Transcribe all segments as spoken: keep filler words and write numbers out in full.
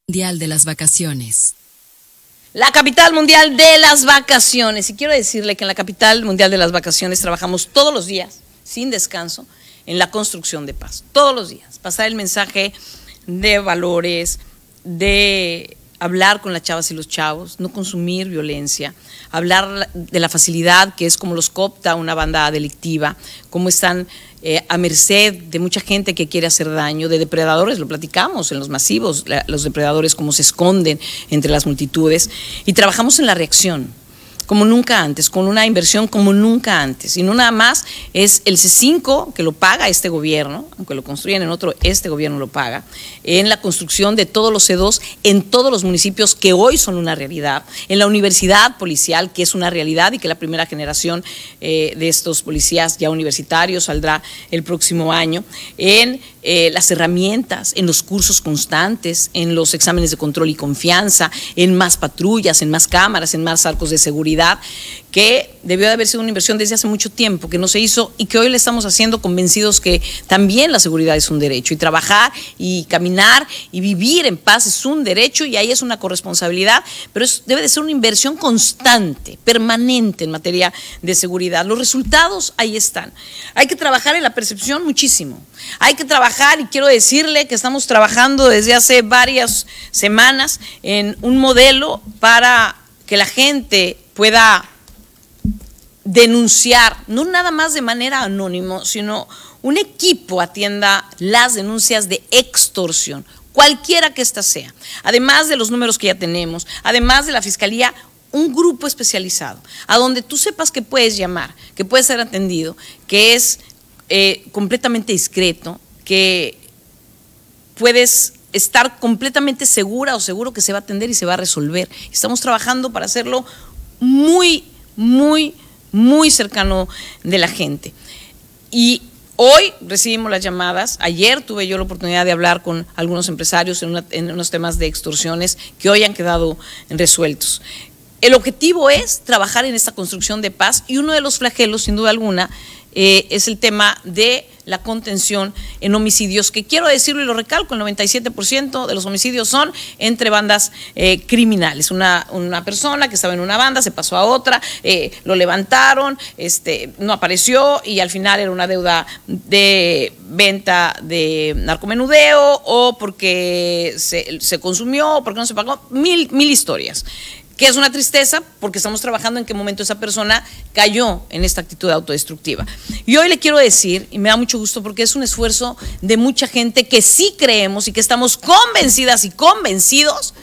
Mundial de las Vacaciones. La capital mundial de las vacaciones. Y quiero decirle que en la capital mundial de las vacaciones trabajamos todos los días, sin descanso, en la construcción de paz. Todos los días. Pasar el mensaje de valores, de hablar con las chavas y los chavos, no consumir violencia, hablar de la facilidad que es como los coopta una banda delictiva, cómo están eh, a merced de mucha gente que quiere hacer daño, de depredadores, lo platicamos en los masivos, la, los depredadores cómo se esconden entre las multitudes, y trabajamos en la reacción como nunca antes, con una inversión como nunca antes, y no nada más es el C cinco que lo paga este gobierno, aunque lo construyen en otro, este gobierno lo paga, en la construcción de todos los C dos en todos los municipios que hoy son una realidad, en la universidad policial que es una realidad y que la primera generación eh, de estos policías ya universitarios saldrá el próximo año, en eh, las herramientas, en los cursos constantes, en los exámenes de control y confianza, en más patrullas, en más cámaras, en más arcos de seguridad, que debió de haber sido una inversión desde hace mucho tiempo, que no se hizo y que hoy le estamos haciendo convencidos que también la seguridad es un derecho, y trabajar y caminar y vivir en paz es un derecho, y ahí es una corresponsabilidad, pero es, debe de ser una inversión constante, permanente en materia de seguridad. Los resultados ahí están. Hay que trabajar en la percepción muchísimo, hay que trabajar, y quiero decirle que estamos trabajando desde hace varias semanas en un modelo para que la gente pueda denunciar, no nada más de manera anónima, sino un equipo atienda las denuncias de extorsión, cualquiera que ésta sea, además de los números que ya tenemos, además de la Fiscalía, un grupo especializado, a donde tú sepas que puedes llamar, que puedes ser atendido, que es eh, completamente discreto, que puedes estar completamente segura o seguro que se va a atender y se va a resolver. Estamos trabajando para hacerlo muy, muy, muy cercano de la gente. Y hoy recibimos las llamadas, ayer tuve yo la oportunidad de hablar con algunos empresarios en, una, en unos temas de extorsiones que hoy han quedado resueltos. El objetivo es trabajar en esta construcción de paz, y uno de los flagelos, sin duda alguna, eh, es el tema de la contención en homicidios, que quiero decirlo y lo recalco, el noventa y siete por ciento de los homicidios son entre bandas eh, criminales. Una, una persona que estaba en una banda se pasó a otra, eh, lo levantaron, este, no apareció, y al final era una deuda de venta de narcomenudeo, o porque se, se consumió, o porque no se pagó, mil, mil historias. Que es una tristeza, porque estamos trabajando en qué momento esa persona cayó en esta actitud autodestructiva. Y hoy le quiero decir, y me da mucho gusto porque es un esfuerzo de mucha gente que sí creemos y que estamos convencidas y convencidos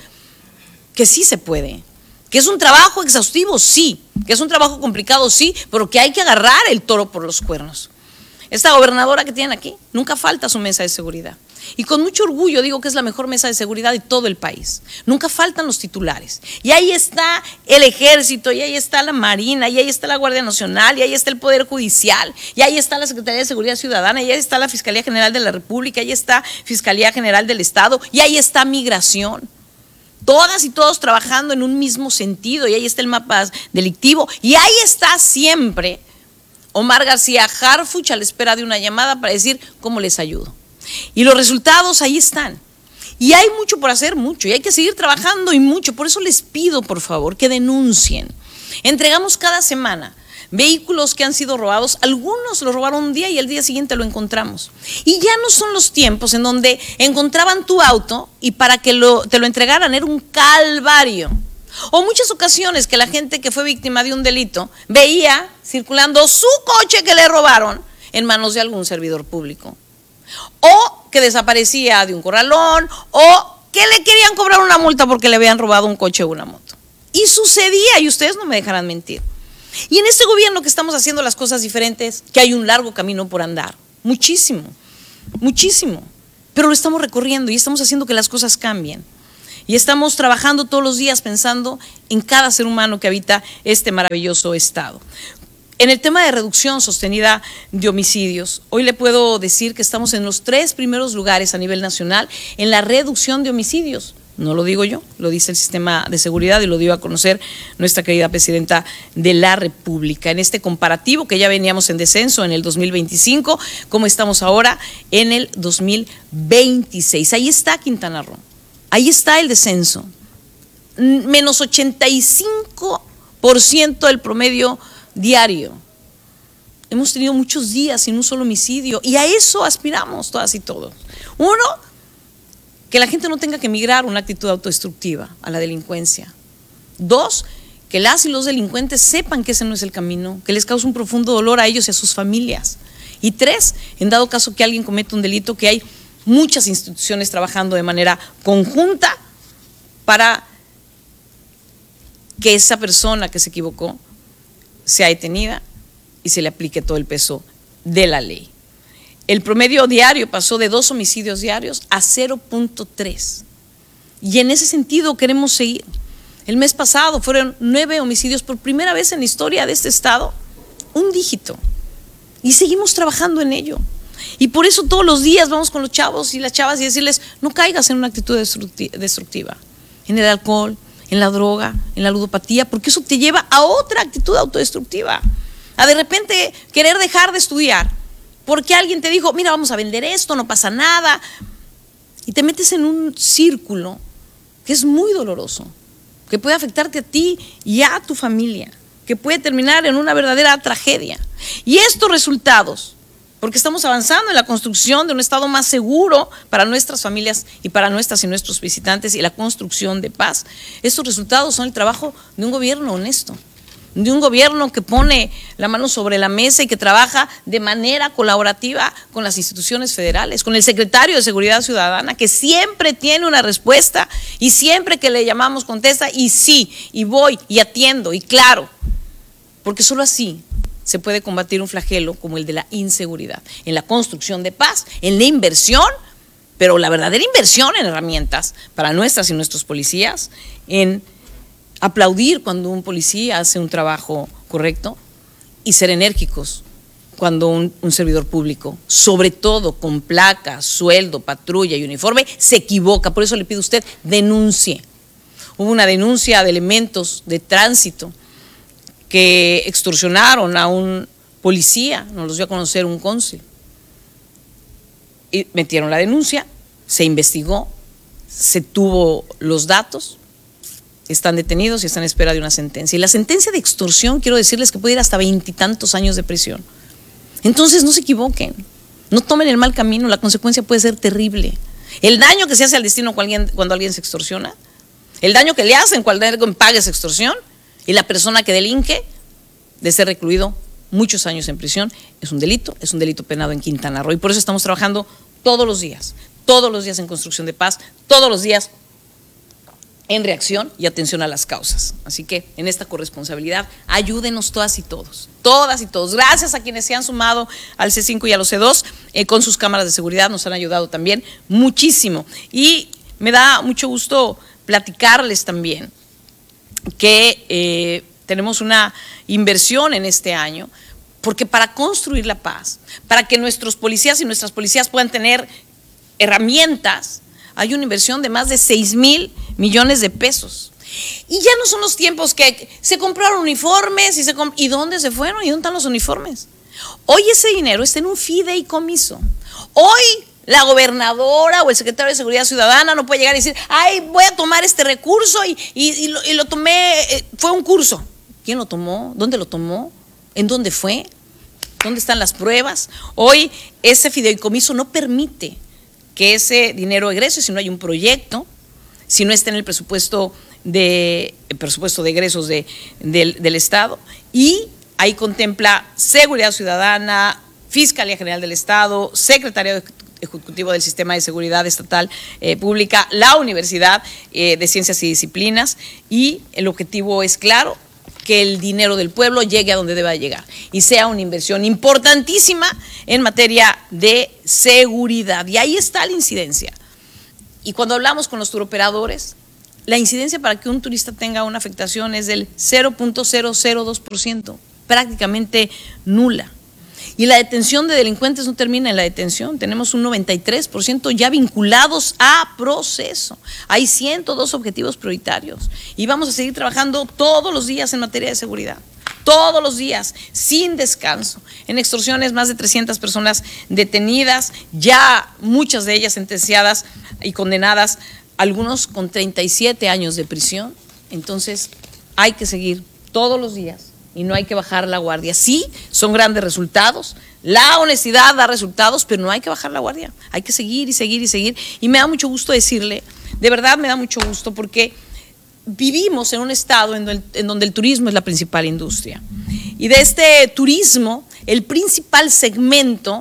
que sí se puede, que es un trabajo exhaustivo, sí, que es un trabajo complicado, sí, pero que hay que agarrar el toro por los cuernos. Esta gobernadora que tienen aquí, nunca falta su mesa de seguridad. Y con mucho orgullo digo que es la mejor mesa de seguridad de todo el país. Nunca faltan los titulares. Y ahí está el Ejército, y ahí está la Marina, y ahí está la Guardia Nacional, y ahí está el Poder Judicial, y ahí está la Secretaría de Seguridad Ciudadana, y ahí está la Fiscalía General de la República, y ahí está Fiscalía General del Estado, y ahí está Migración. Todas y todos trabajando en un mismo sentido, y ahí está el mapa delictivo, y ahí está siempre Omar García Harfuch a la espera de una llamada para decir cómo les ayudo. Y los resultados ahí están. Y hay mucho por hacer, mucho, y hay que seguir trabajando y mucho. Por eso les pido, por favor, que denuncien. Entregamos cada semana vehículos que han sido robados. Algunos los robaron un día y el día siguiente lo encontramos. Y ya no son los tiempos en donde encontraban tu auto y para que lo, te lo entregaran era un calvario. O muchas ocasiones que la gente que fue víctima de un delito veía circulando su coche que le robaron en manos de algún servidor público, o que desaparecía de un corralón, o que le querían cobrar una multa porque le habían robado un coche o una moto. Y sucedía, y ustedes no me dejarán mentir. Y en este gobierno que estamos haciendo las cosas diferentes, que hay un largo camino por andar, muchísimo, muchísimo, pero lo estamos recorriendo y estamos haciendo que las cosas cambien. Y estamos trabajando todos los días pensando en cada ser humano que habita este maravilloso estado. En el tema de reducción sostenida de homicidios, hoy le puedo decir que estamos en los tres primeros lugares a nivel nacional en la reducción de homicidios. No lo digo yo, lo dice el sistema de seguridad y lo dio a conocer nuestra querida presidenta de la República. En este comparativo que ya veníamos en descenso en el dos mil veinticinco, como estamos ahora en el dos mil veintiséis. Ahí está Quintana Roo. Ahí está el descenso. Menos ochenta y cinco por ciento del promedio diario. Hemos tenido muchos días sin un solo homicidio y a eso aspiramos todas y todos. Uno, que la gente no tenga que migrar una actitud autodestructiva a la delincuencia. Dos, que las y los delincuentes sepan que ese no es el camino, que les causa un profundo dolor a ellos y a sus familias. Y tres, en dado caso que alguien cometa un delito, que hay muchas instituciones trabajando de manera conjunta para que esa persona que se equivocó sea detenida y se le aplique todo el peso de la ley. El promedio diario pasó de dos homicidios diarios a cero punto tres. Y en ese sentido queremos seguir. El mes pasado fueron nueve homicidios por primera vez en la historia de este estado, un dígito. Y seguimos trabajando en ello. Y por eso todos los días vamos con los chavos y las chavas y decirles, no caigas en una actitud destructiva, en el alcohol, en la droga, en la ludopatía, porque eso te lleva a otra actitud autodestructiva. A de repente querer dejar de estudiar, porque alguien te dijo, mira, vamos a vender esto, no pasa nada. Y te metes en un círculo que es muy doloroso, que puede afectarte a ti y a tu familia, que puede terminar en una verdadera tragedia. Y estos resultados, porque estamos avanzando en la construcción de un estado más seguro para nuestras familias y para nuestras y nuestros visitantes y la construcción de paz, estos resultados son el trabajo de un gobierno honesto, de un gobierno que pone la mano sobre la mesa y que trabaja de manera colaborativa con las instituciones federales, con el secretario de Seguridad Ciudadana, que siempre tiene una respuesta y siempre que le llamamos contesta y sí, y voy y atiendo y claro, porque solo así se puede combatir un flagelo como el de la inseguridad, en la construcción de paz, en la inversión, pero la verdadera inversión en herramientas para nuestras y nuestros policías, en aplaudir cuando un policía hace un trabajo correcto y ser enérgicos cuando un, un servidor público, sobre todo con placa, sueldo, patrulla y uniforme, se equivoca. Por eso le pido a usted, denuncie. Hubo una denuncia de elementos de tránsito que extorsionaron a un policía, nos los dio a conocer un cónsul. Y metieron la denuncia, se investigó, se tuvo los datos, están detenidos y están en espera de una sentencia. Y la sentencia de extorsión, quiero decirles que puede ir hasta veintitantos años de prisión. Entonces no se equivoquen, no tomen el mal camino, la consecuencia puede ser terrible. El daño que se hace al destino cuando alguien, cuando alguien se extorsiona, el daño que le hacen cuando alguien paga esa extorsión, y la persona que delinque de ser recluido muchos años en prisión es un delito, es un delito penado en Quintana Roo. Y por eso estamos trabajando todos los días, todos los días en construcción de paz, todos los días en reacción y atención a las causas. Así que en esta corresponsabilidad, ayúdenos todas y todos, todas y todos. Gracias a quienes se han sumado al C cinco y a los C dos eh, con sus cámaras de seguridad, nos han ayudado también muchísimo. Y me da mucho gusto platicarles también que eh, tenemos una inversión en este año, porque para construir la paz, para que nuestros policías y nuestras policías puedan tener herramientas, hay una inversión de más de seis mil millones de pesos. Y ya no son los tiempos que se compraron uniformes y, se comp ¿y dónde se fueron? ¿Y dónde están los uniformes? Hoy ese dinero está en un fideicomiso. Hoy la gobernadora o el secretario de Seguridad Ciudadana no puede llegar y decir, ay, voy a tomar este recurso y, y, y, lo, y lo tomé, eh, fue un curso. ¿Quién lo tomó? ¿Dónde lo tomó? ¿En dónde fue? ¿Dónde están las pruebas? Hoy ese fideicomiso no permite que ese dinero egrese si no hay un proyecto, si no está en el presupuesto de, el presupuesto de egresos de, del, del Estado, y ahí contempla Seguridad Ciudadana, Fiscalía General del Estado, Secretaría Ejecutivo del Sistema de Seguridad Estatal eh, Pública, la Universidad eh, de Ciencias y Disciplinas, y el objetivo es claro, que el dinero del pueblo llegue a donde deba llegar y sea una inversión importantísima en materia de seguridad. Y ahí está la incidencia. Y cuando hablamos con los turoperadores, la incidencia para que un turista tenga una afectación es del cero punto cero cero dos por ciento, prácticamente nula. Y la detención de delincuentes no termina en la detención, tenemos un noventa y tres por ciento ya vinculados a proceso. Hay ciento dos objetivos prioritarios y vamos a seguir trabajando todos los días en materia de seguridad, todos los días, sin descanso. En extorsiones, más de trescientas personas detenidas, ya muchas de ellas sentenciadas y condenadas algunos con treinta y siete años de prisión. Entonces hay que seguir todos los días y no hay que bajar la guardia. Sí, son grandes resultados, la honestidad da resultados, pero no hay que bajar la guardia, hay que seguir y seguir y seguir. Y me da mucho gusto decirle, de verdad me da mucho gusto, porque vivimos en un estado en donde, en donde el turismo es la principal industria. Y de este turismo, el principal segmento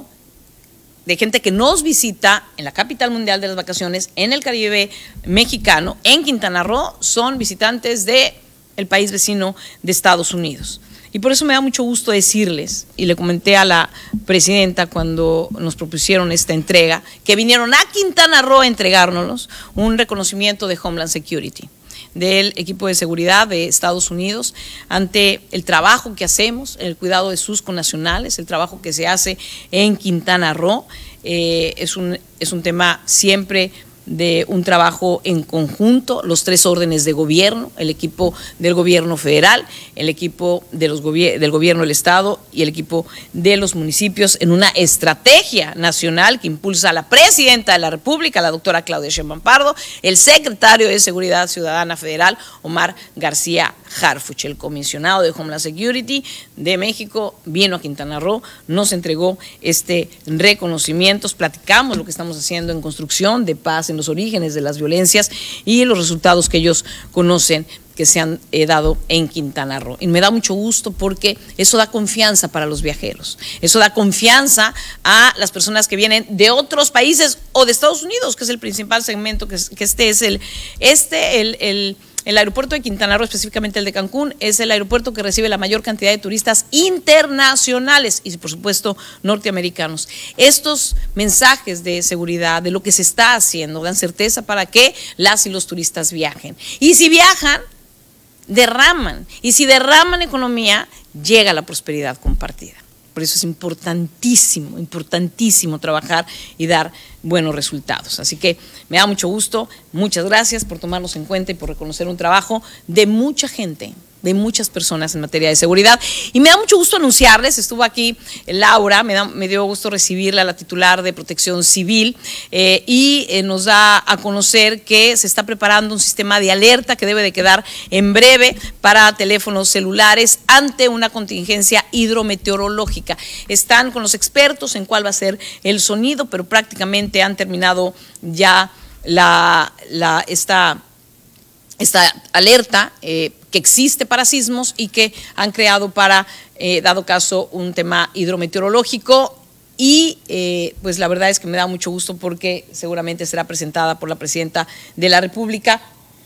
de gente que nos visita en la capital mundial de las vacaciones, en el Caribe mexicano, en Quintana Roo, son visitantes del país vecino de Estados Unidos. Y por eso me da mucho gusto decirles, y le comenté a la presidenta cuando nos propusieron esta entrega, que vinieron a Quintana Roo a entregárnoslos, un reconocimiento de Homeland Security, del equipo de seguridad de Estados Unidos, ante el trabajo que hacemos, el cuidado de sus connacionales, el trabajo que se hace en Quintana Roo. Eh, es un, es un tema siempre de un trabajo en conjunto, los tres órdenes de gobierno, el equipo del gobierno federal, el equipo de los gobier- del gobierno del estado y el equipo de los municipios, en una estrategia nacional que impulsa a la presidenta de la República, la doctora Claudia Sheinbaum Pardo, el secretario de Seguridad Ciudadana Federal, Omar García Harfuch. El comisionado de Homeland Security de México vino a Quintana Roo, nos entregó este reconocimiento, platicamos lo que estamos haciendo en construcción de paz, en los orígenes de las violencias y los resultados que ellos conocen que se han eh, dado en Quintana Roo. Y me da mucho gusto porque eso da confianza para los viajeros, eso da confianza a las personas que vienen de otros países o de Estados Unidos, que es el principal segmento, que, es, que este es el, este, el, el El aeropuerto de Quintana Roo, específicamente el de Cancún, es el aeropuerto que recibe la mayor cantidad de turistas internacionales y, por supuesto, norteamericanos. Estos mensajes de seguridad, de lo que se está haciendo, dan certeza para que las y los turistas viajen. Y si viajan, derraman. Y si derraman economía, llega la prosperidad compartida. Por eso es importantísimo, importantísimo trabajar y dar buenos resultados. Así que me da mucho gusto, muchas gracias por tomarnos en cuenta y por reconocer un trabajo de mucha gente, de muchas personas en materia de seguridad. Y me da mucho gusto anunciarles, estuvo aquí Laura, me, da, me dio gusto recibirla, la titular de Protección Civil, eh, y eh, nos da a conocer que se está preparando un sistema de alerta que debe de quedar en breve para teléfonos celulares ante una contingencia hidrometeorológica. Están con los expertos en cuál va a ser el sonido, pero prácticamente han terminado ya la, la, esta, esta alerta eh, que existe para sismos y que han creado para, eh, dado caso, un tema hidrometeorológico. Y eh, pues la verdad es que me da mucho gusto porque seguramente será presentada por la presidenta de la República.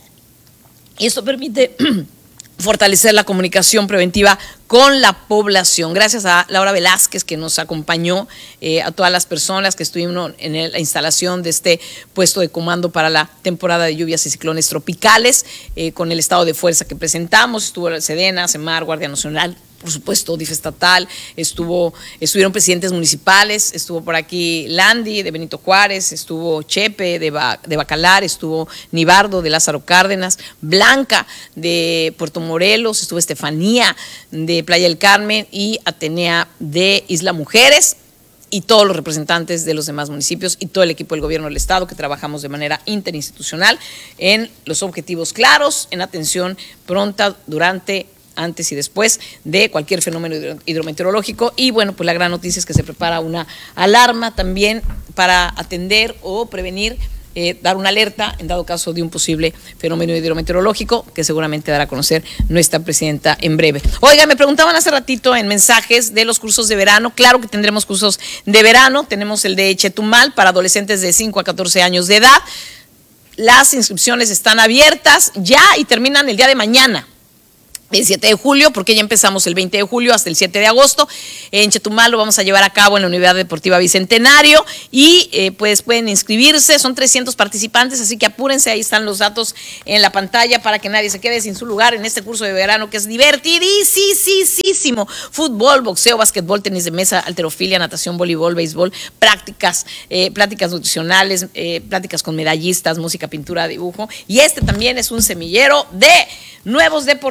Y esto permite fortalecer la comunicación preventiva con la población. Gracias a Laura Velázquez, que nos acompañó, eh, a todas las personas que estuvimos en el, la instalación de este puesto de comando para la temporada de lluvias y ciclones tropicales, eh, con el estado de fuerza que presentamos. Estuvo Sedena, Semar, Guardia Nacional, por supuesto, D I F estatal, estuvo, estuvieron presidentes municipales, estuvo por aquí Landi de Benito Juárez, estuvo Chepe de, ba, de Bacalar, estuvo Nibardo de Lázaro Cárdenas, Blanca de Puerto Morelos, estuvo Estefanía de Playa del Carmen y Atenea de Isla Mujeres, y todos los representantes de los demás municipios y todo el equipo del gobierno del estado, que trabajamos de manera interinstitucional en los objetivos claros, en atención pronta, durante, antes y después de cualquier fenómeno hidrometeorológico. Y bueno, pues la gran noticia es que se prepara una alarma también para atender o prevenir, eh, dar una alerta en dado caso de un posible fenómeno hidrometeorológico, que seguramente dará a conocer nuestra presidenta en breve. Oiga, me preguntaban hace ratito en mensajes de los cursos de verano. Claro que tendremos cursos de verano, tenemos el de Chetumal para adolescentes de cinco a catorce años de edad. Las inscripciones están abiertas ya y terminan el día de mañana, el siete de julio, porque ya empezamos el veinte de julio hasta el siete de agosto. En Chetumal lo vamos a llevar a cabo en la Unidad Deportiva Bicentenario y eh, pues pueden inscribirse, son trescientos participantes, así que apúrense, ahí están los datos en la pantalla para que nadie se quede sin su lugar en este curso de verano que es divertidísimo. Fútbol, boxeo, básquetbol, tenis de mesa, halterofilia, natación, voleibol, béisbol, prácticas, eh, pláticas nutricionales, eh, pláticas con medallistas, música, pintura, dibujo, y este también es un semillero de nuevos deportistas. Y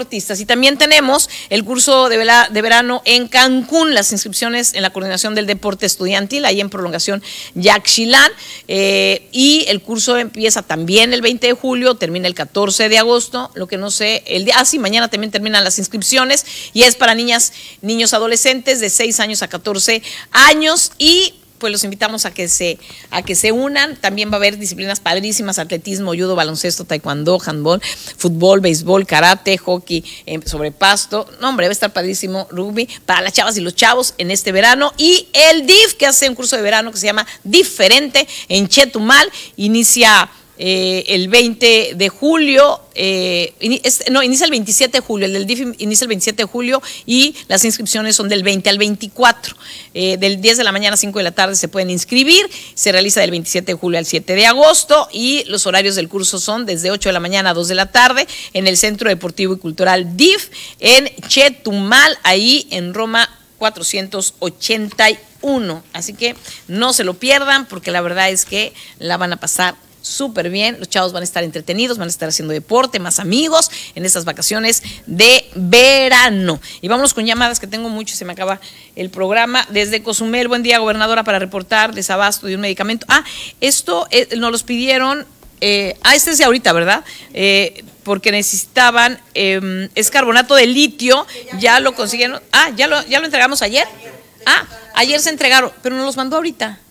también tenemos el curso de, vela, de verano en Cancún, las inscripciones en la coordinación del deporte estudiantil, ahí en prolongación Yaxchilán, eh, y el curso empieza también el veinte de julio, termina el catorce de agosto, lo que no sé, el día, ah sí, mañana también terminan las inscripciones, y es para niñas, niños adolescentes de seis años a catorce años, y pues los invitamos a que se a que se unan. También va a haber disciplinas padrísimas: atletismo, judo, baloncesto, taekwondo, handball, fútbol, béisbol, karate, hockey eh, sobre pasto. No, hombre, va a estar padrísimo, rugby para las chavas y los chavos en este verano. Y el D I F, que hace un curso de verano que se llama Diferente en Chetumal, inicia Eh, el veinte de julio, eh, es, no, inicia el veintisiete de julio, el del D I F inicia el veintisiete de julio y las inscripciones son del veinte al veinticuatro, eh, del diez de la mañana a cinco de la tarde se pueden inscribir, se realiza del veintisiete de julio al siete de agosto y los horarios del curso son desde ocho de la mañana a dos de la tarde en el Centro Deportivo y Cultural D I F en Chetumal, ahí en Roma cuatrocientos ochenta y uno, así que no se lo pierdan porque la verdad es que la van a pasar súper bien, los chavos van a estar entretenidos, van a estar haciendo deporte, más amigos en estas vacaciones de verano. Y vámonos con llamadas, que tengo mucho y se me acaba el programa. Desde Cozumel, buen día, gobernadora, para reportar desabasto de un medicamento. Ah, esto eh, nos los pidieron, eh, ah, este es de ahorita, ¿verdad? Eh, porque necesitaban, eh, es carbonato de litio, ya lo consiguieron, ah, ya lo, ya lo entregamos ayer. Ah, ayer se entregaron, pero nos los mandó ahorita.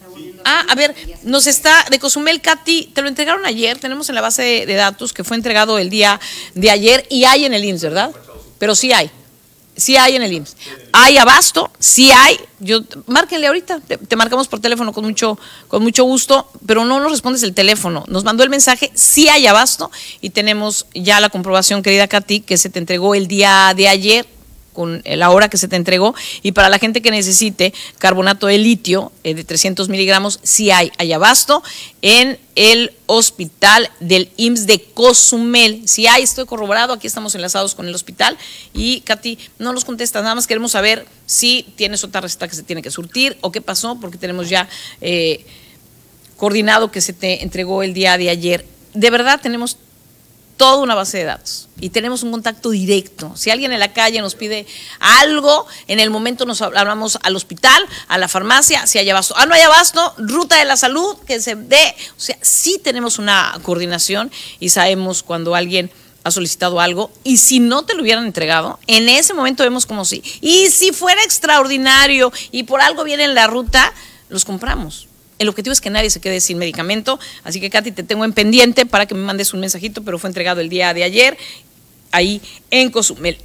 Ah, a ver, nos está de Cozumel, Katy, te lo entregaron ayer, tenemos en la base de, de datos que fue entregado el día de ayer y hay en el I M S S, ¿verdad? Pero sí hay, sí hay en el I M S S. Hay abasto, sí hay, yo, márquenle ahorita, te, te marcamos por teléfono con mucho, con mucho gusto, pero no nos respondes el teléfono, nos mandó el mensaje, sí hay abasto y tenemos ya la comprobación, querida Katy, que se te entregó el día de ayer, con la hora que se te entregó, y para la gente que necesite carbonato de litio eh, de trescientos miligramos, sí hay, hay abasto en el hospital del I M S S de Cozumel, sí hay, estoy corroborado, aquí estamos enlazados con el hospital, y Katy, no nos contestas, nada más queremos saber si tienes otra receta que se tiene que surtir, o qué pasó, porque tenemos ya eh, coordinado que se te entregó el día de ayer. De verdad tenemos toda una base de datos y tenemos un contacto directo. Si alguien en la calle nos pide algo, en el momento nos hablamos al hospital, a la farmacia, si hay abasto. Ah, no hay abasto, ruta de la salud, que se dé. O sea, sí tenemos una coordinación y sabemos cuando alguien ha solicitado algo y si no te lo hubieran entregado, en ese momento vemos como sí. Y si fuera extraordinario y por algo viene en la ruta, los compramos. El objetivo es que nadie se quede sin medicamento, así que Katy, te tengo en pendiente para que me mandes un mensajito, pero fue entregado el día de ayer, ahí en Cozumel.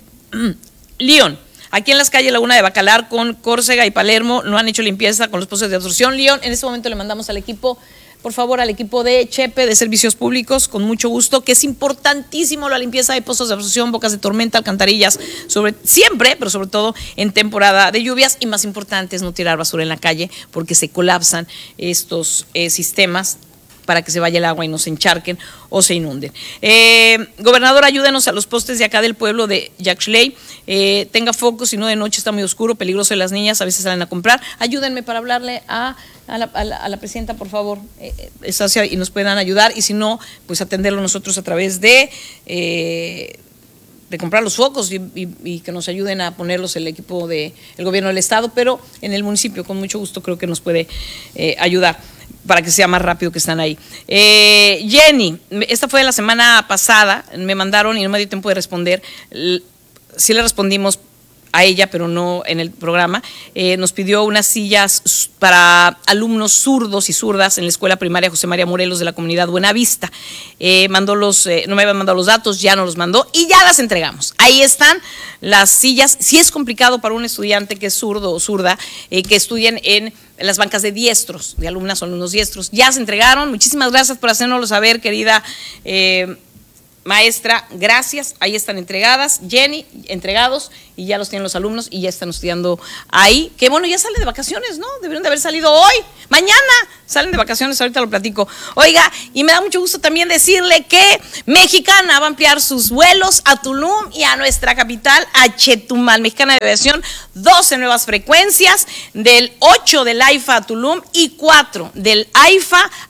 León, aquí en las calles Laguna de Bacalar con Córcega y Palermo no han hecho limpieza con los pozos de absorción. León, en este momento le mandamos al equipo, por favor, al equipo de Chepe de Servicios Públicos, con mucho gusto, que es importantísimo la limpieza de pozos de absorción, bocas de tormenta, alcantarillas, sobre, siempre, pero sobre todo en temporada de lluvias, y más importante es no tirar basura en la calle, porque se colapsan estos eh, sistemas para que se vaya el agua y no se encharquen o se inunden. Eh, gobernador, ayúdenos a los postes de acá del pueblo de Yaxley, eh, tenga foco, si no de noche está muy oscuro, peligroso de las niñas, a veces salen a comprar. Ayúdenme para hablarle a, a, la, a, la, a la presidenta, por favor, eh, Estacia, y nos puedan ayudar, y si no, pues atenderlo nosotros a través de... Eh, de comprar los focos y, y, y que nos ayuden a ponerlos el equipo del de, gobierno del estado, pero en el municipio con mucho gusto creo que nos puede eh, ayudar para que sea más rápido que están ahí. Eh, Jenny, esta fue la semana pasada, me mandaron y no me dio tiempo de responder, sí le respondimos a ella, pero no en el programa, eh, nos pidió unas sillas para alumnos zurdos y zurdas en la escuela primaria José María Morelos de la comunidad Buenavista. Eh, mandó los, eh, no me habían mandado los datos, ya nos los mandó y ya las entregamos. Ahí están las sillas. Sí es complicado para un estudiante que es zurdo o zurda, eh, que estudien en las bancas de diestros, de alumnas o alumnos diestros. Ya se entregaron. Muchísimas gracias por hacérnoslo saber, querida eh, maestra, gracias, ahí están entregadas, Jenny, entregados, y ya los tienen los alumnos y ya están estudiando ahí, que bueno, ya salen de vacaciones, ¿no? Deberían de haber salido hoy, mañana salen de vacaciones, ahorita lo platico. Oiga, y me da mucho gusto también decirle que Mexicana va a ampliar sus vuelos a Tulum y a nuestra capital, a Chetumal. Mexicana de Aviación, doce nuevas frecuencias, del ocho del AIFA a Tulum y cuatro del AIFA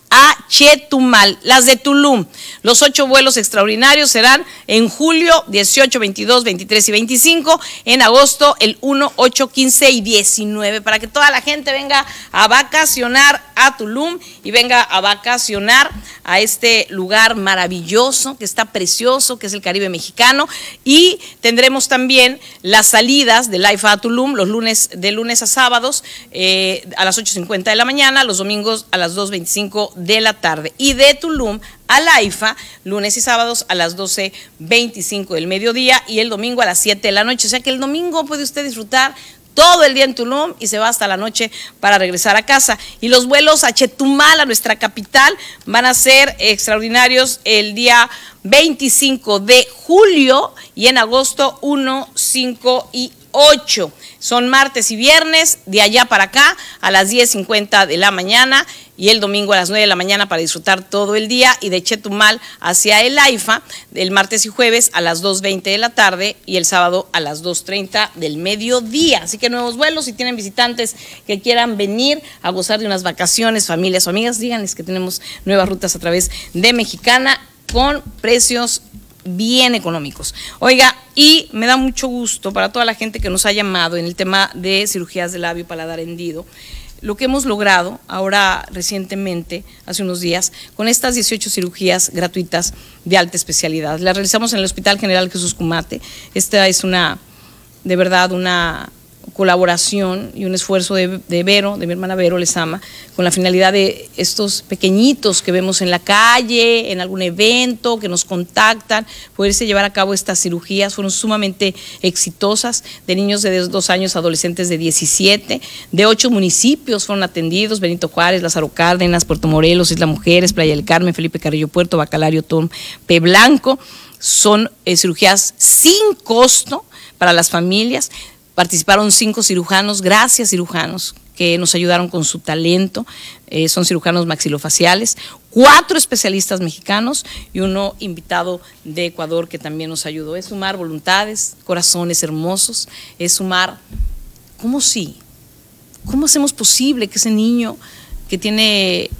a Chetumal. Las de Tulum, los ocho vuelos extraordinarios serán en julio dieciocho, veintidós, veintitrés y veinticinco, en agosto el uno, ocho, quince y diecinueve, para que toda la gente venga a vacacionar a Tulum y venga a vacacionar a este lugar maravilloso, que está precioso, que es el Caribe mexicano. Y tendremos también las salidas del AIFA a Tulum los lunes, de lunes a sábados eh, a las ocho cincuenta de la mañana, los domingos a las dos veinticinco de la tarde, y de Tulum a la AIFA lunes y sábados a las doce veinticinco del mediodía y el domingo a las siete de la noche. O sea que el domingo puede usted disfrutar todo el día en Tulum y se va hasta la noche para regresar a casa. Y los vuelos a Chetumal, a nuestra capital, van a ser extraordinarios el día veinticinco de julio y en agosto uno, cinco y ocho. Son martes y viernes, de allá para acá a las diez cincuenta de la mañana y el domingo a las nueve de la mañana para disfrutar todo el día, y de Chetumal hacia el AIFA el martes y jueves a las dos veinte de la tarde y el sábado a las dos treinta del mediodía. Así que nuevos vuelos, si tienen visitantes que quieran venir a gozar de unas vacaciones, familias o amigas, díganles que tenemos nuevas rutas a través de Mexicana con precios bien económicos. Oiga, y me da mucho gusto para toda la gente que nos ha llamado en el tema de cirugías de labio y paladar hendido, lo que hemos logrado ahora recientemente, hace unos días, con estas dieciocho cirugías gratuitas de alta especialidad. Las realizamos en el Hospital General Jesús Cumate. Esta es una, de verdad, una colaboración y un esfuerzo de, de Vero, de mi hermana Vero Lezama, con la finalidad de estos pequeñitos que vemos en la calle, en algún evento, que nos contactan, poderse llevar a cabo estas cirugías. Fueron sumamente exitosas, de niños de dos años a adolescentes de diecisiete, de ocho municipios fueron atendidos: Benito Juárez, Lázaro Cárdenas, Puerto Morelos, Isla Mujeres, Playa del Carmen, Felipe Carrillo Puerto, Bacalario, Tompe Blanco. Son eh, cirugías sin costo para las familias. Participaron cinco cirujanos, gracias cirujanos, que nos ayudaron con su talento. Eh, son cirujanos maxilofaciales, cuatro especialistas mexicanos y uno invitado de Ecuador que también nos ayudó. Es sumar voluntades, corazones hermosos, es sumar, ¿cómo sí? ¿Cómo hacemos posible que ese niño que tiene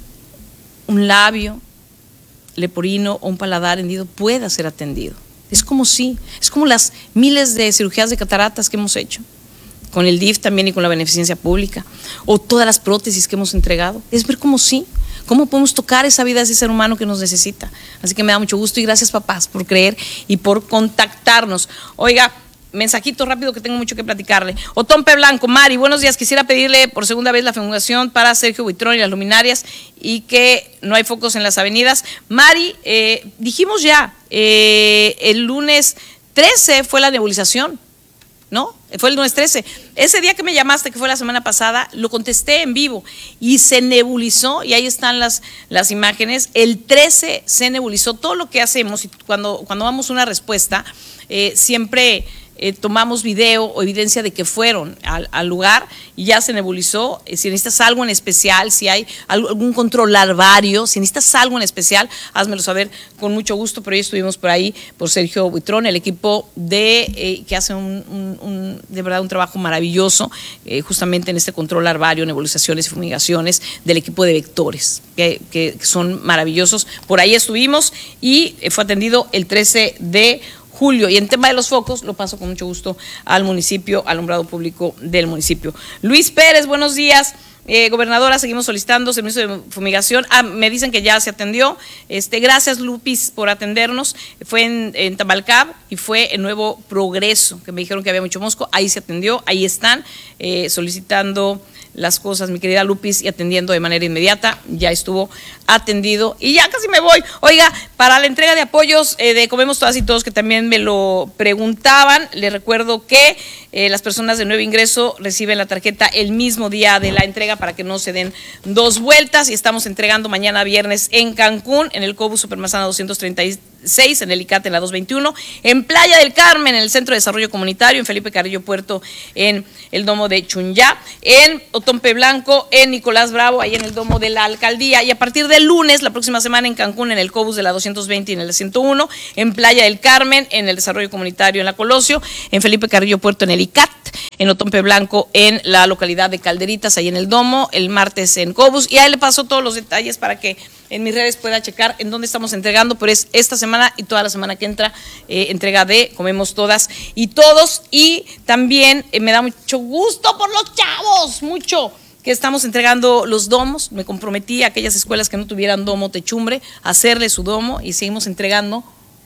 un labio leporino o un paladar hendido pueda ser atendido? Es como sí, es como las miles de cirugías de cataratas que hemos hecho, con el D I F también y con la beneficencia pública, o todas las prótesis que hemos entregado. Es ver cómo sí, cómo podemos tocar esa vida de ese ser humano que nos necesita. Así que me da mucho gusto y gracias, papás, por creer y por contactarnos. Oiga, mensajito rápido que tengo mucho que platicarle. Otompe Blanco, Mari, buenos días. Quisiera pedirle por segunda vez la fumigación para Sergio Buitrón y las luminarias, y que no hay focos en las avenidas. Mari, eh, dijimos ya, eh, el lunes trece fue la nebulización, ¿no? Fue el lunes trece. Ese día que me llamaste, que fue la semana pasada, lo contesté en vivo y se nebulizó, y ahí están las, las imágenes. El trece se nebulizó. Todo lo que hacemos, y cuando, cuando damos una respuesta, eh, siempre Eh, tomamos video o evidencia de que fueron al, al lugar y ya se nebulizó. Eh, si necesitas algo en especial, si hay algún control larvario, si necesitas algo en especial, házmelo saber con mucho gusto. Pero hoy estuvimos por ahí, por Sergio Buitrón, el equipo de eh, que hace un, un, un, de verdad un trabajo maravilloso, eh, justamente en este control larvario, nebulizaciones y fumigaciones, del equipo de vectores, que, que, que son maravillosos. Por ahí estuvimos y eh, fue atendido el trece de julio. Y en tema de los focos, lo paso con mucho gusto al municipio, al alumbrado público del municipio. Luis Pérez, buenos días. Eh, gobernadora, seguimos solicitando servicio de fumigación. Ah, me dicen que ya se atendió. Este, gracias, Lupis, por atendernos. Fue en, en Tamalcab y fue en Nuevo Progreso, que me dijeron que había mucho mosco. Ahí se atendió, ahí están eh, solicitando las cosas, mi querida Lupis, y atendiendo de manera inmediata. Ya estuvo atendido y ya casi me voy. Oiga, para la entrega de apoyos eh, de Comemos Todas y Todos, que también me lo preguntaban, les recuerdo que eh, las personas de nuevo ingreso reciben la tarjeta el mismo día de la entrega para que no se den dos vueltas, y estamos entregando mañana viernes en Cancún, en el Cobus Supermanzana doscientos treinta y seis, en el ICAT en la doscientos veintiuno, en Playa del Carmen, en el Centro de Desarrollo Comunitario, en Felipe Carrillo Puerto, en el Domo de Chunyá, en Otompe Blanco, en Nicolás Bravo, ahí en el Domo de la Alcaldía, y a partir del lunes, la próxima semana en Cancún, en el Cobus de la doscientos veinte y en el ciento uno, en Playa del Carmen, en el Desarrollo Comunitario en la Colosio, en Felipe Carrillo Puerto en el ICAT, en Otompe Blanco en la localidad de Calderitas, ahí en el Domo, el martes en Cobus, y ahí le paso todos los detalles para que en mis redes pueda checar en dónde estamos entregando, pero es esta semana y toda la semana que entra, eh, entrega de Comemos Todas y Todos, y también eh, me da mucho gusto por los chavos, mucho, que estamos entregando los domos. Me comprometí a aquellas escuelas que no tuvieran domo techumbre, a hacerle su domo, y seguimos entregando.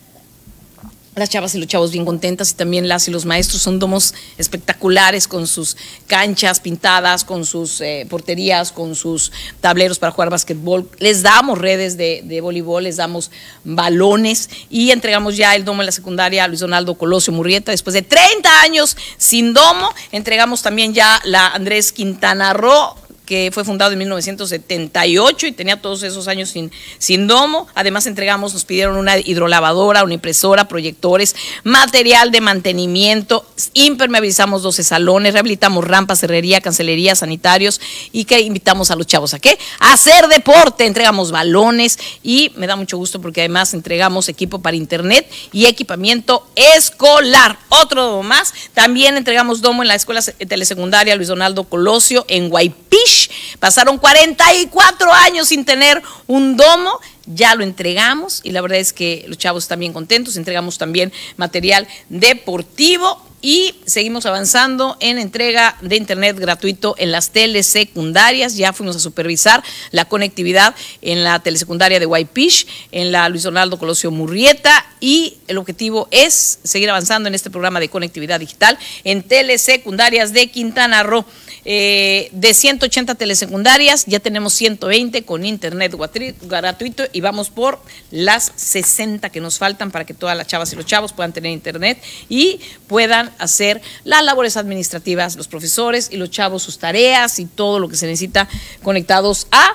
Las chavas y los chavos bien contentas, y también las y los maestros. Son domos espectaculares con sus canchas pintadas, con sus eh, porterías, con sus tableros para jugar básquetbol. Les damos redes de, de voleibol, les damos balones, y entregamos ya el domo en la secundaria Luis Donaldo Colosio Murrieta. Después de treinta años sin domo, entregamos también ya la Andrés Quintana Roo, que fue fundado en mil novecientos setenta y ocho y tenía todos esos años sin, sin domo. Además entregamos, nos pidieron una hidrolavadora, una impresora, proyectores, material de mantenimiento, impermeabilizamos doce salones, rehabilitamos rampas, herrería, cancelería, sanitarios, y que invitamos a los chavos a qué, a hacer deporte. Entregamos balones, y me da mucho gusto porque además entregamos equipo para internet y equipamiento escolar. Otro domo más, también entregamos domo en la escuela telesecundaria Luis Donaldo Colosio en Guaypish. Pasaron cuarenta y cuatro años sin tener un domo, ya lo entregamos, y la verdad es que los chavos están bien contentos. Entregamos también material deportivo, y seguimos avanzando en entrega de internet gratuito en las telesecundarias. Ya fuimos a supervisar la conectividad en la telesecundaria de Guaypish, en la Luis Donaldo Colosio Murrieta, y el objetivo es seguir avanzando en este programa de conectividad digital en telesecundarias de Quintana Roo. Eh, de ciento ochenta telesecundarias, ya tenemos ciento veinte con internet gratuito, y vamos por las sesenta que nos faltan para que todas las chavas y los chavos puedan tener internet y puedan hacer las labores administrativas, los profesores y los chavos sus tareas y todo lo que se necesita conectados a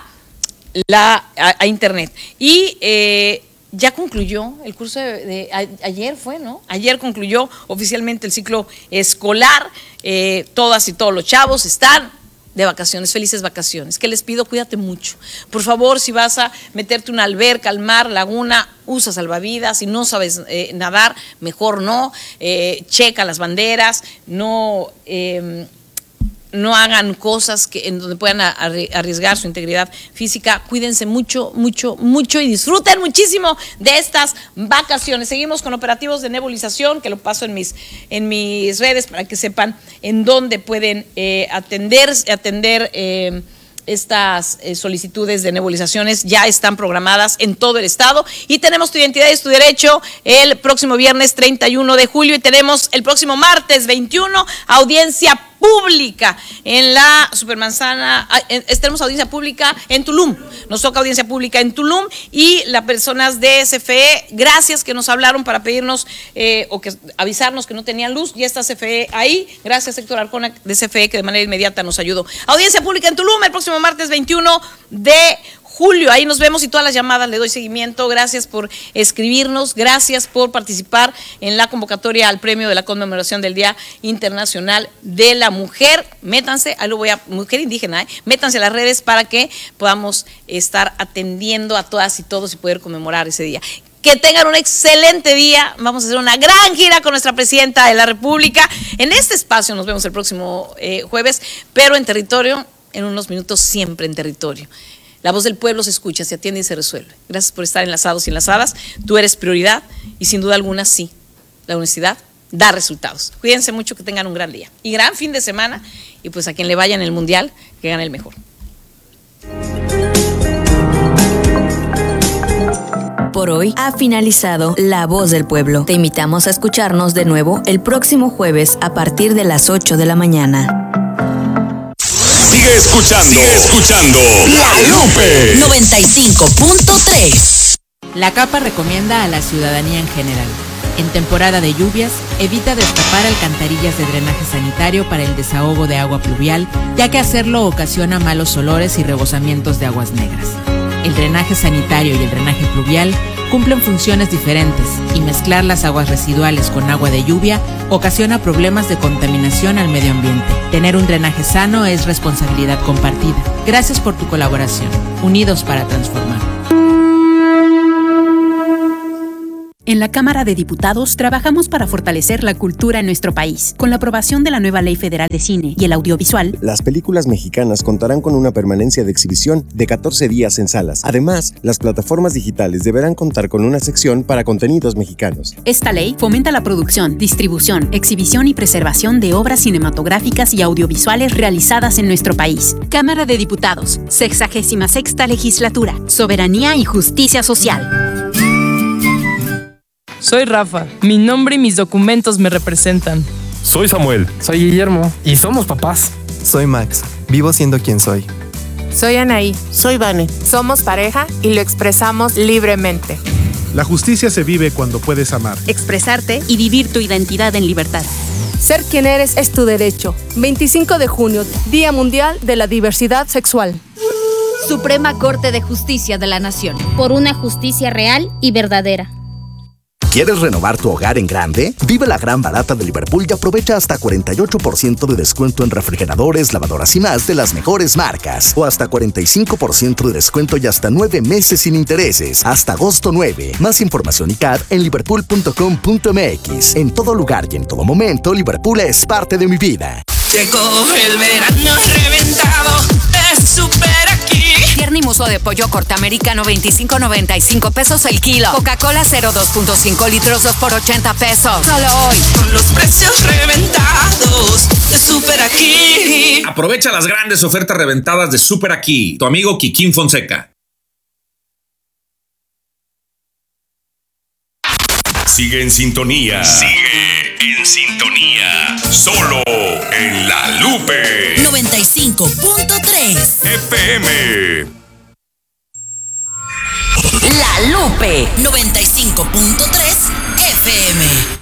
la a, a internet. Y eh, ya concluyó el curso de, de a, ayer fue, ¿no? Ayer concluyó oficialmente el ciclo escolar. Eh, todas y todos los chavos están de vacaciones, felices vacaciones. ¿Qué les pido? Cuídate mucho. Por favor, si vas a meterte una alberca, al mar, laguna, usa salvavidas. Si no sabes eh, nadar, mejor no. Eh, checa las banderas, no... Eh, no hagan cosas que, en donde puedan arriesgar su integridad física. Cuídense mucho, mucho, mucho, y disfruten muchísimo de estas vacaciones. Seguimos con operativos de nebulización, que lo paso en mis, en mis redes para que sepan en dónde pueden eh, atender, atender eh, estas eh, solicitudes de nebulizaciones. Ya están programadas en todo el estado, y tenemos Tu Identidad es tu Derecho el próximo viernes treinta y uno de julio, y tenemos el próximo martes veintiuno audiencia pública en la Supermanzana. Tenemos audiencia pública en Tulum, nos toca audiencia pública en Tulum, y las personas de C F E, gracias, que nos hablaron para pedirnos eh, o que avisarnos que no tenían luz. Ya está C F E ahí, gracias Héctor Arcona de C F E, que de manera inmediata nos ayudó. Audiencia pública en Tulum el próximo martes veintiuno de julio, ahí nos vemos, y todas las llamadas le doy seguimiento. Gracias por escribirnos, gracias por participar en la convocatoria al premio de la conmemoración del Día Internacional de la Mujer. Métanse, ahí lo voy a, mujer indígena, ¿eh? Métanse a las redes para que podamos estar atendiendo a todas y todos y poder conmemorar ese día. Que tengan un excelente día. Vamos a hacer una gran gira con nuestra presidenta de la República. En este espacio nos vemos el próximo eh, jueves, pero en territorio, en unos minutos, siempre en territorio. La voz del pueblo se escucha, se atiende y se resuelve. Gracias por estar enlazados y enlazadas. Tú eres prioridad, y sin duda alguna, sí, la honestidad da resultados. Cuídense mucho, que tengan un gran día y gran fin de semana, y pues a quien le vaya en el Mundial, que gane el mejor. Por hoy ha finalizado La Voz del Pueblo. Te invitamos a escucharnos de nuevo el próximo jueves a partir de las ocho de la mañana. Sigue escuchando, sigue escuchando La Lupe noventa y cinco punto tres. La CAPA recomienda a la ciudadanía en general: en temporada de lluvias, evita destapar alcantarillas de drenaje sanitario para el desahogo de agua pluvial, ya que hacerlo ocasiona malos olores y rebosamientos de aguas negras. El drenaje sanitario y el drenaje pluvial cumplen funciones diferentes y mezclar las aguas residuales con agua de lluvia ocasiona problemas de contaminación al medio ambiente. Tener un drenaje sano es responsabilidad compartida. Gracias por tu colaboración. Unidos para transformar. En la Cámara de Diputados trabajamos para fortalecer la cultura en nuestro país. Con la aprobación de la nueva Ley Federal de Cine y el Audiovisual, las películas mexicanas contarán con una permanencia de exhibición de catorce días en salas. Además, las plataformas digitales deberán contar con una sección para contenidos mexicanos. Esta ley fomenta la producción, distribución, exhibición y preservación de obras cinematográficas y audiovisuales realizadas en nuestro país. Cámara de Diputados, sexagésima sexta legislatura, soberanía y justicia social. Soy Rafa. Mi nombre y mis documentos me representan. Soy Samuel. Soy Guillermo. Y somos papás. Soy Max. Vivo siendo quien soy. Soy Anaí. Soy Vane. Somos pareja y lo expresamos libremente. La justicia se vive cuando puedes amar, expresarte y vivir tu identidad en libertad. Ser quien eres es tu derecho. veinticinco de junio, Día Mundial de la Diversidad Sexual. Suprema Corte de Justicia de la Nación. Por una justicia real y verdadera. ¿Quieres renovar tu hogar en grande? Vive la gran barata de Liverpool y aprovecha hasta cuarenta y ocho por ciento de descuento en refrigeradores, lavadoras y más de las mejores marcas. O hasta cuarenta y cinco por ciento de descuento y hasta nueve meses sin intereses. Hasta agosto nueve. Más información y C A D en liverpool punto com punto m x. En todo lugar y en todo momento, Liverpool es parte de mi vida. Llegó el verano reventado, es Super Aquí. Pierna y muslo de pollo corte americano veinticinco noventa y cinco pesos el kilo. Coca-Cola cero dos punto cinco litros dos por ochenta pesos. Solo hoy. Con los precios reventados de Super Aquí. Aprovecha las grandes ofertas reventadas de Super Aquí. Tu amigo Kikín Fonseca. Sigue en sintonía. Sigue en sintonía. Solo en La Lupe. noventa y cinco punto tres. F M. La Lupe. noventa y cinco punto tres F M.